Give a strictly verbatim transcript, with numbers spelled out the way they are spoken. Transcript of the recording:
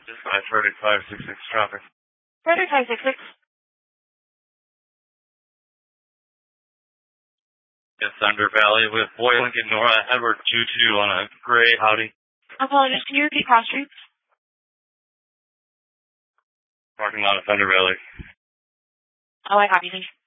Dispatch Frederick five six six traffic. Frederick five six six. Yes, Thunder Valley with Boy Lincoln Nora Edward two two on a gray Audi. Apologies, can you repeat cross streets? Parking lot of Thunder Valley. Oh, I copy, thank you.